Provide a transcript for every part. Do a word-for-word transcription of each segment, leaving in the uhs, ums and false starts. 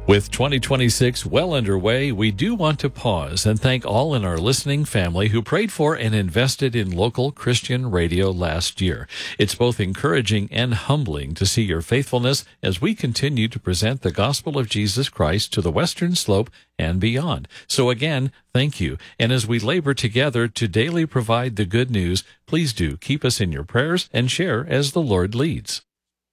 With twenty twenty-six well underway, we do want to pause and thank all in our listening family who prayed for and invested in local Christian radio last year. It's both encouraging and humbling to see your faithfulness as we continue to present the gospel of Jesus Christ to the Western Slope and beyond. So again, thank you. And as we labor together to daily provide the good news, please do keep us in your prayers and share as the Lord leads.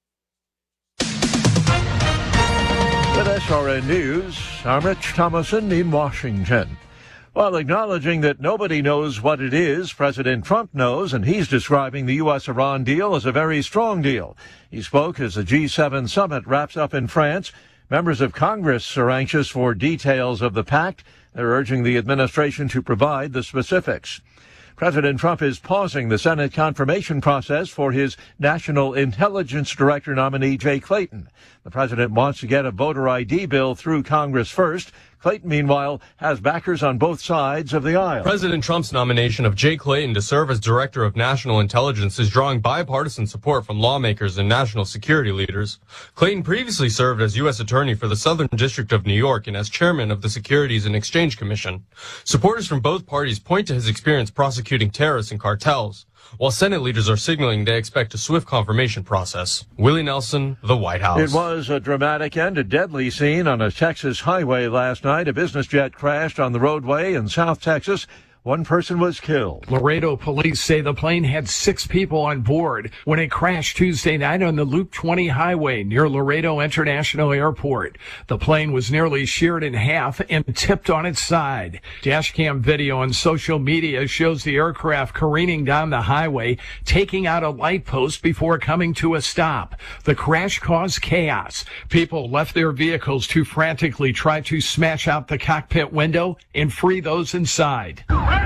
With S R N News, I'm Rich Thomason in Washington. While acknowledging that nobody knows what it is, President Trump knows, and he's describing the U S Iran deal as a very strong deal. He spoke as the G seven summit wraps up in France. Members of Congress are anxious for details of the pact. They're urging the administration to provide the specifics. President Trump is pausing the Senate confirmation process for his National Intelligence Director nominee, Jay Clayton. The president wants to get a voter I D bill through Congress first. Clayton, meanwhile, has backers on both sides of the aisle. President Trump's nomination of Jay Clayton to serve as Director of National Intelligence is drawing bipartisan support from lawmakers and national security leaders. Clayton previously served as U S Attorney for the Southern District of New York and as Chairman of the Securities and Exchange Commission. Supporters from both parties point to his experience prosecuting terrorists and cartels, while Senate leaders are signaling they expect a swift confirmation process. Willie Nelson, the White House. It was a dramatic and a deadly scene on a Texas highway last night. A business jet crashed on the roadway in South Texas. One person was killed. Laredo police say the plane had six people on board when it crashed Tuesday night on the Loop twenty highway near Laredo International Airport. The plane was nearly sheared in half and tipped on its side. Dashcam video on social media shows the aircraft careening down the highway, taking out a light post before coming to a stop. The crash caused chaos. People left their vehicles to frantically try to smash out the cockpit window and free those inside.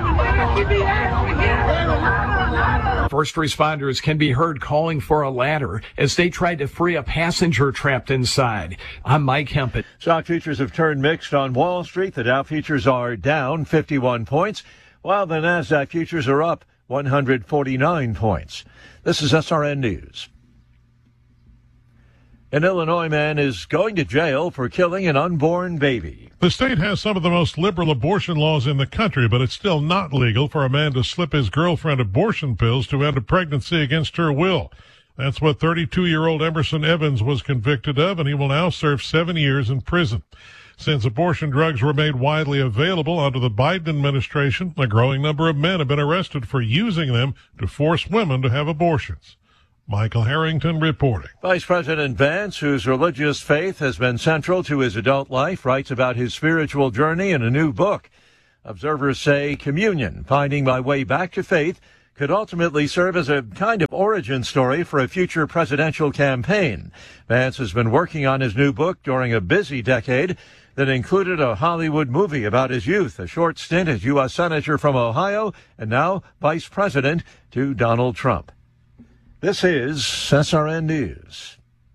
First responders can be heard calling for a ladder as they tried to free a passenger trapped inside. I'm Mike Hempett. Stock futures have turned mixed on Wall Street. The Dow futures are down fifty-one points, while the Nasdaq futures are up one hundred forty-nine points. This is S R N News. An Illinois man is going to jail for killing an unborn baby. The state has some of the most liberal abortion laws in the country, but it's still not legal for a man to slip his girlfriend abortion pills to end a pregnancy against her will. That's what thirty-two-year-old Emerson Evans was convicted of, and he will now serve seven years in prison. Since abortion drugs were made widely available under the Biden administration, a growing number of men have been arrested for using them to force women to have abortions. Michael Harrington reporting. Vice President Vance, whose religious faith has been central to his adult life, writes about his spiritual journey in a new book. Observers say communion, finding my way back to faith, could ultimately serve as a kind of origin story for a future presidential campaign. Vance has been working on his new book during a busy decade that included a Hollywood movie about his youth, a short stint as U S Senator from Ohio, and now Vice President to Donald Trump. This is S R N News.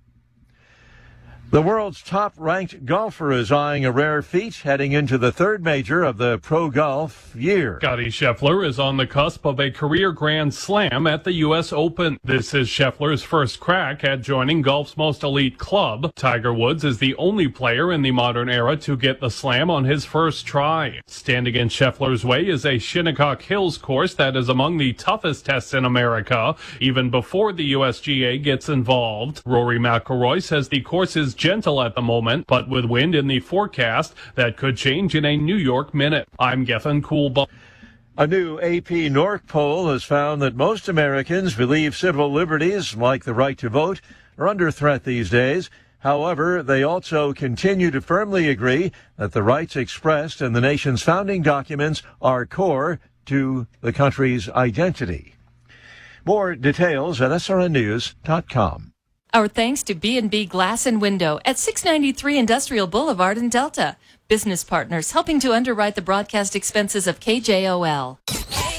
The world's top-ranked golfer is eyeing a rare feat heading into the third major of the pro golf year. Scottie Scheffler is on the cusp of a career Grand Slam at the U S Open. This is Scheffler's first crack at joining golf's most elite club. Tiger Woods is the only player in the modern era to get the slam on his first try. Standing in Scheffler's way is a Shinnecock Hills course that is among the toughest tests in America, even before the U S G A gets involved. Rory McIlroy says the course is gentle at the moment, but with wind in the forecast, that could change in a New York minute. I'm Gethin Coolbaugh. A new A P Norc poll has found that most Americans believe civil liberties, like the right to vote, are under threat these days. However, they also continue to firmly agree that the rights expressed in the nation's founding documents are core to the country's identity. More details at S R N news dot com. Our thanks to B and B Glass and Window at six ninety-three Industrial Boulevard in Delta. Business partners helping to underwrite the broadcast expenses of K J O L. K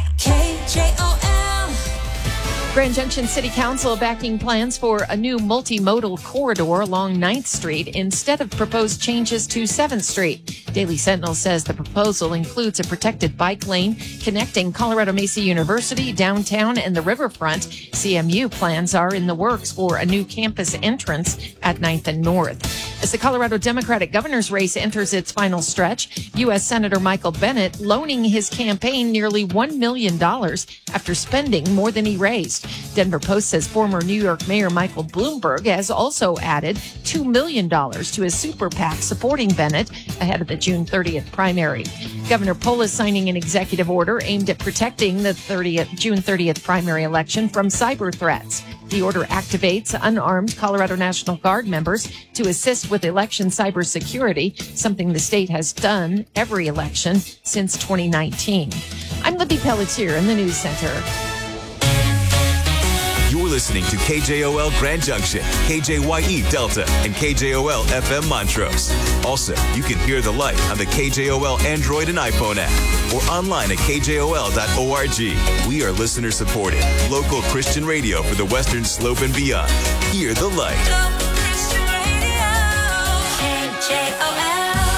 J O L. Grand Junction City Council backing plans for a new multimodal corridor along ninth Street instead of proposed changes to seventh Street. Daily Sentinel says the proposal includes a protected bike lane connecting Colorado Mesa University, downtown, and the riverfront. C M U plans are in the works for a new campus entrance at ninth and North. As the Colorado Democratic governor's race enters its final stretch, U S Senator Michael Bennet loaning his campaign nearly one million dollars after spending more than he raised. Denver Post says former New York Mayor Michael Bloomberg has also added two million dollars to his super PAC supporting Bennet ahead of the June thirtieth primary. Governor Polis signing an executive order aimed at protecting the thirtieth, June thirtieth primary election from cyber threats. The order activates unarmed Colorado National Guard members to assist with election cybersecurity, something the state has done every election since twenty nineteen. I'm Libby Pelletier in the News Center. You're listening to K J O L Grand Junction, K J Y E Delta, and K J O L F M Montrose. Also, you can hear the light on the K J O L Android and iPhone app or online at K J O L dot org. We are listener-supported, local Christian radio for the Western Slope and beyond. Hear the light. Local Christian Radio, K J O L.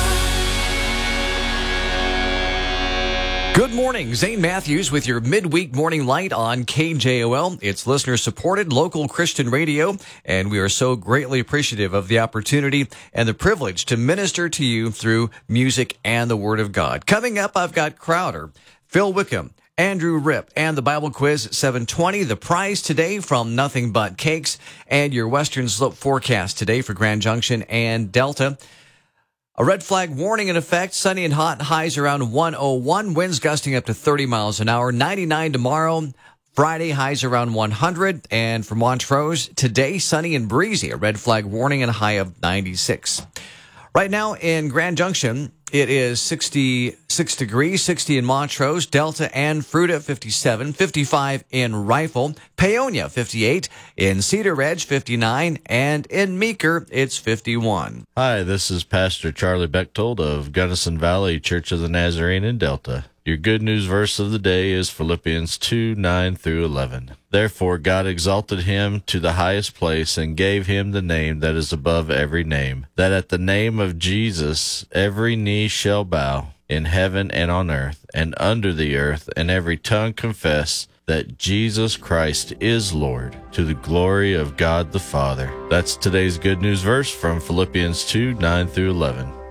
Good morning, Zane Matthews with your midweek morning light on K J O L. It's listener-supported local Christian radio, and we are so greatly appreciative of the opportunity and the privilege to minister to you through music and the Word of God. Coming up, I've got Crowder, Phil Wickham, Andrew Ripp, and the Bible Quiz at seven twenty. The prize today from Nothing But Cakes, and your Western Slope forecast today for Grand Junction and Delta. A red flag warning in effect, sunny and hot, highs around one oh one, winds gusting up to thirty miles an hour, ninety-nine tomorrow, Friday, highs around one hundred, and for Montrose, today, sunny and breezy, a red flag warning and a high of ninety-six. Right now in Grand Junction, it is sixty-six degrees, sixty in Montrose, Delta and Fruita, fifty-seven, fifty-five in Rifle, Paonia, fifty-eight, in Cedar Ridge, fifty-nine, and in Meeker, it's fifty-one. Hi, this is Pastor Charlie Bechtold of Gunnison Valley Church of the Nazarene in Delta. Your good news verse of the day is Philippians two, nine through eleven. Therefore God exalted him to the highest place and gave him the name that is above every name, that at the name of Jesus every knee shall bow, in heaven and on earth and under the earth, and every tongue confess that Jesus Christ is Lord, to the glory of God the Father. That's today's good news verse from Philippians two, nine through eleven.